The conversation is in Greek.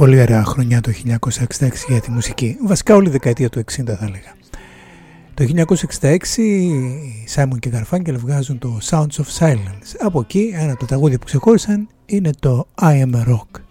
πολύ ωραία χρονιά το 1966 για τη μουσική. Βασικά όλη η δεκαετία του 60 θα έλεγα. Το 1966 οι Simon και Garfunkel βγάζουν το Sounds of Silence. Από εκεί ένα από τα τραγούδια που ξεχώρισαν είναι το I Am a Rock.